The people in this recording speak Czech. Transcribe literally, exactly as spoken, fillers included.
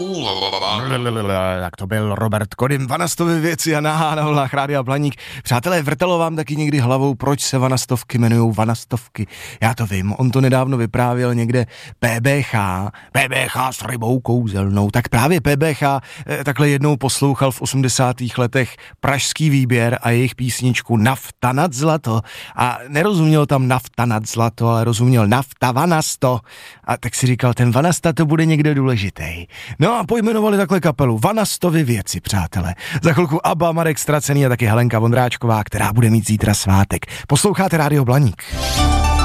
Tak to byl Robert Kodym, Vanastovy věci a na vlnách Rádia Blaník. Přátelé, vrtalo vám taky někdy hlavou, proč se vanastovky jmenujou vanastovky? Já to vím, on to nedávno vyprávěl někde P B H, P B H s rybou kouzelnou. Tak právě P B H takhle jednou poslouchal v osmdesátých letech pražský výběr a jejich písničku Nafta nad zlato a nerozuměl tam nafta nad zlato, ale rozuměl nafta vanasto a tak si říkal, ten vanasta to bude někde důležitý. No a pojmenovali takhle kapelu Vanastovy věci, přátelé. Za chvilku Abba, Marek Stracený a taky Helenka Vondráčková, která bude mít zítra svátek. Posloucháte Rádio Blaník.